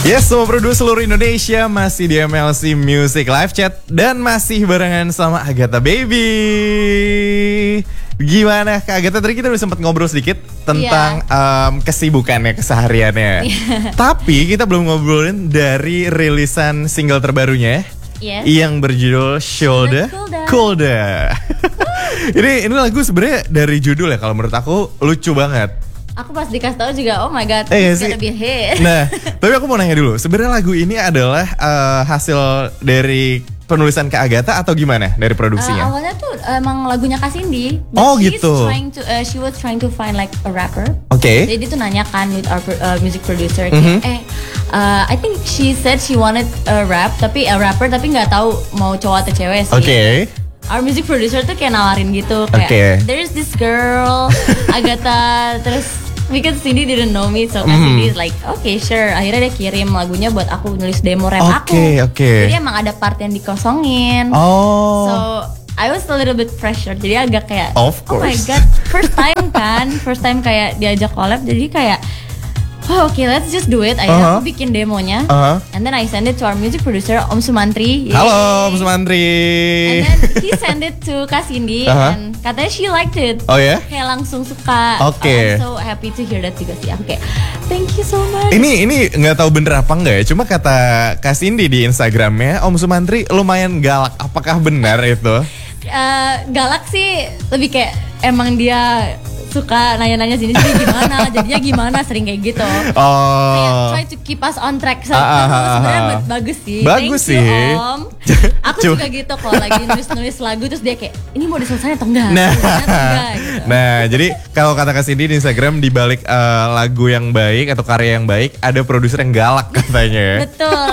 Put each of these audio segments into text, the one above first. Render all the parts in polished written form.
Yes, semua berdua seluruh Indonesia masih di MLC Music Live Chat dan masih barengan sama Agatha Baby. Gimana Kak Agatha, tadi kita udah sempat ngobrol sedikit tentang kesibukannya, kesehariannya. Tapi kita belum ngobrolin dari rilisan single terbarunya. Yes. Yang berjudul Shoulda Colda. Ini lagu sebenarnya dari judul ya, kalau menurut aku lucu banget. Aku pas dikasih tahu juga, oh my god, it's gonna be a hit. Nah, tapi aku mau nanya dulu, sebenarnya lagu ini adalah hasil dari penulisan Kak Agatha atau gimana dari produksinya? Awalnya tuh emang lagunya Kak Cindy. Oh gitu. She was trying to find like a rapper. Oke. Jadi tuh nanya kan with our music producer, I think she said she wanted a rap, tapi a rapper tapi nggak tahu mau cowok atau cewek sih. Oke. Our music producer tuh kayak nawarin gitu, kayak there's this girl Agatha, terus because Cindy didn't know me, so Cindy is like, okay sure. Akhirnya dia kirim lagunya buat aku nulis demo rap aku. Jadi emang ada part yang dikosongin. So I was a little bit pressured. Jadi agak kayak, oh my god, first time kayak diajak collab. Jadi kayak, oh okay, let's just do it. Akhirnya aku bikin demonya, and then I send it to our music producer Om Sumantri. Halo Om Sumantri. And then he send it to Kak Cindy, and katanya she liked it. Oh ya? Kayak langsung suka. I'm so happy to hear that juga sih. Aku kayak, thank you so much. Ini nggak tahu bener apa enggak ya. Cuma kata Kak Cindy di Instagramnya, Om Sumantri lumayan galak. Apakah benar itu? Galak sih, lebih kayak emang dia suka nanya-nanya sini gimana, jadinya gimana, sering kayak gitu. Kayak try to keep us on track. Sebenarnya bagus sih. Bagus Thank sih. you, Om. Aku juga gitu kalau lagi nulis lagu terus dia kayak, ini mau diselesain atau enggak? Gitu. Nah, jadi kalau kata Kak Cindy di Instagram, di balik lagu yang baik atau karya yang baik ada produser yang galak katanya. Betul.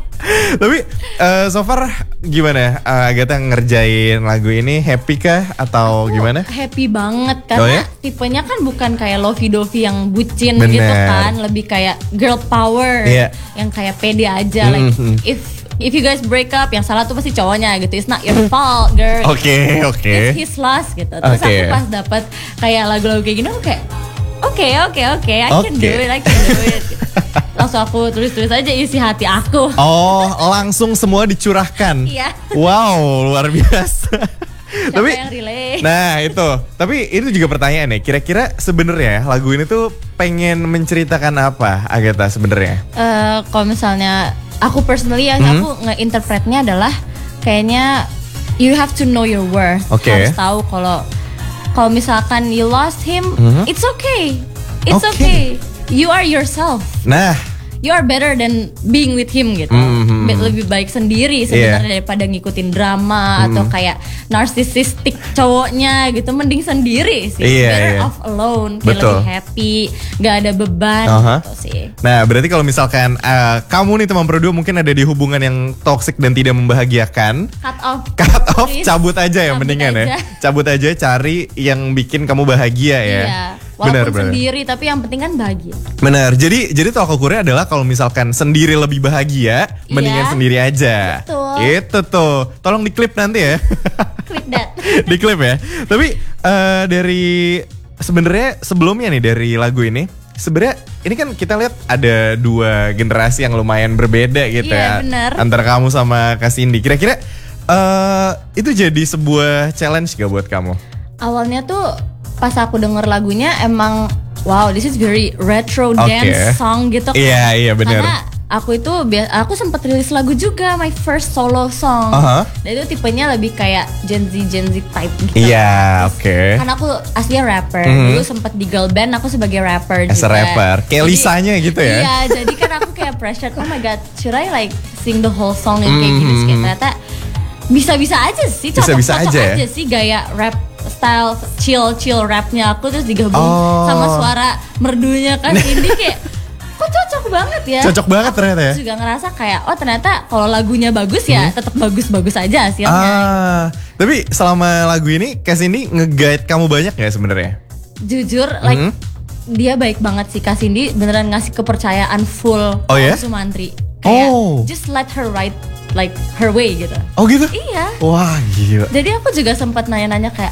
Tapi so far gimana Agatha ngerjain lagu ini, happy kah atau gimana? Happy banget karena tipenya kan bukan kayak lovey-dovey yang bucin gitu kan, lebih kayak girl power yang kayak pede aja. Like if you guys break up, yang salah tuh pasti cowoknya gitu. It's not your fault, girl. Oke. It's his loss gitu. Terus aku pas dapat kayak lagu-lagu kayak gini, aku kayak Oke, I can do it. Langsung aku tulis aja isi hati aku. Oh, langsung semua dicurahkan. Iya. Wow, luar biasa. Siapa yang relate? Nah itu, tapi itu juga pertanyaan nih. Kira-kira sebenarnya lagu ini tuh pengen menceritakan apa, Agatha sebenarnya? Kalau misalnya aku personally yang aku nge-interpretnya adalah kayaknya you have to know your worth. Harus tahu kalau misalkan you lost him, it's okay. It's okay. You are yourself. Nah, you are better than being with him gitu. Lebih baik sendiri sebenarnya daripada ngikutin drama atau kayak narcissistic cowoknya gitu. Mending sendiri sih. Better off alone. Kayak lebih happy, gak ada beban gitu sih. Nah, berarti kalau misalkan kamu nih teman berdua mungkin ada di hubungan yang toxic dan tidak membahagiakan, cut off, cabut aja ya mendingan ya. Cabut aja, cari yang bikin kamu bahagia ya. Iya. Walaupun sendiri, tapi yang penting kan bahagia. Benar. Jadi tolak ukurnya adalah kalau misalkan sendiri lebih bahagia, mendingan sendiri aja. Betul. Itu tuh. Tolong diklip nanti ya. Clip that. Diklip ya. Tapi dari sebenarnya sebelumnya nih dari lagu ini, sebenarnya ini kan kita lihat ada dua generasi yang lumayan berbeda gitu ya. Bener. Antara kamu sama Kak Cindy. Kira-kira itu jadi sebuah challenge gak buat kamu? Awalnya tuh pas aku denger lagunya emang wow, this is very retro dance song gitu kan. Iya benar. Karena aku sempat rilis lagu juga, my first solo song. Dan itu tipenya lebih kayak Gen Z type gitu. Iya, Karena aku aslinya rapper. Dulu sempat di girl band, aku sebagai rapper juga. Rapper. Kayak Lisanya gitu ya. Iya, jadi kan aku kayak pressured, oh my god, should I like sing the whole song yang kayak gini? Kayak ternyata bisa-bisa aja sih, cocok aja sih gaya rap style chill rapnya aku, terus digabung sama suara merdunya Kak Cindy kayak kok cocok banget ya. Cocok banget ternyata ya. Aku juga ngerasa kayak ternyata kalau lagunya bagus ya tetap bagus aja hasilnya. Tapi selama lagu ini Kak Cindy nge-guide kamu banyak gak sebenarnya? Jujur like dia baik banget sih Kak Cindy, beneran ngasih kepercayaan full ke Sumantri. Kayak just let her write like her way gitu. Oh gitu? Iya. Wah gila. Jadi aku juga sempat nanya-nanya kayak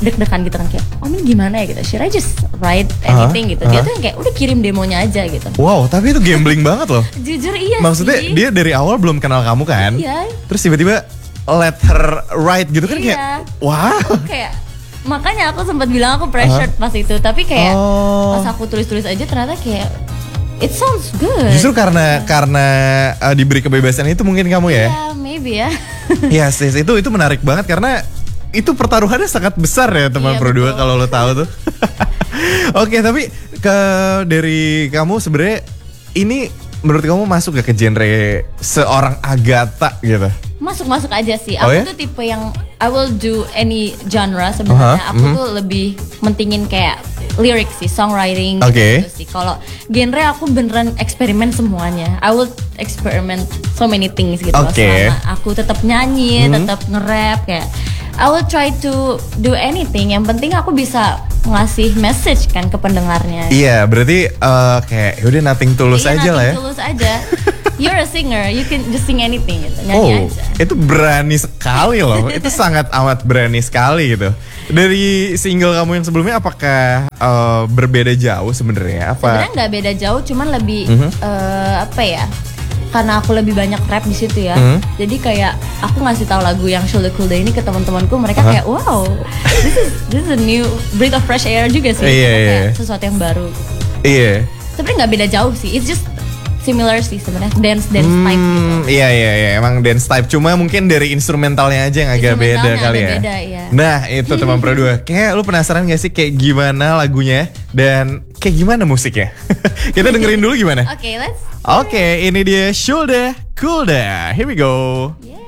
deg-degan gitu kan kayak ini gimana ya gitu, should I just write anything gitu. Dia tuh yang kayak udah kirim demonya aja gitu. Wow, tapi itu gambling banget loh. Jujur iya. Maksudnya sih. dia dari awal belum kenal kamu kan? Iya. Terus tiba-tiba let her write gitu kan kayak wow. Kayak makanya aku sempat bilang aku pressured pas itu, tapi kayak pas aku tulis-tulis aja ternyata kayak it sounds good. Justru karena diberi kebebasan itu mungkin kamu ya? Iya, maybe ya. Iya sis, itu menarik banget karena itu pertaruhannya sangat besar ya teman Pro 2 kalau lo tahu tuh. Oke, tapi dari kamu sebenarnya ini menurut kamu masuk gak ke genre seorang Agatha gitu? Masuk aja sih. Aku tuh tipe yang I will do any genre sebenarnya. Aku tuh lebih mentingin kayak lirik sih, songwriting gitu sih. Kalau genre aku beneran eksperimen semuanya. I will experiment so many things gitu. Selama aku tetap nyanyi, tetap nge-rap kayak I will try to do anything. Yang penting aku bisa ngasih message kan ke pendengarnya. Iya, berarti kayak yaudah nothing tulus aja lah ya. Tulus aja. You're a singer, you can just sing anything gitu, nyanyi aja. Itu berani sekali loh. Itu sangat amat berani sekali gitu. Dari single kamu yang sebelumnya apakah berbeda jauh sebenarnya? Sebenarnya nggak beda jauh, cuman lebih apa ya? Karena aku lebih banyak rap di situ ya. Jadi kayak aku ngasih tahu lagu yang Shoulda Coolda ini ke teman-temanku, mereka kayak wow, this is a new breath of fresh air juga sih. Kayak sesuatu yang baru. Iya. Sebenarnya nggak beda jauh sih. It's just similar sih sebenarnya, dance type gitu. Iya, emang dance type. Cuma mungkin dari instrumentalnya aja yang agak beda kali ya. Beda, iya. Nah itu teman Pro 2. Kayak lu penasaran gak sih kayak gimana lagunya dan kayak gimana musiknya? Kita dengerin dulu gimana? Oke, let's. Oke, ini dia Shoulda Coolda. Here we go. Yeah.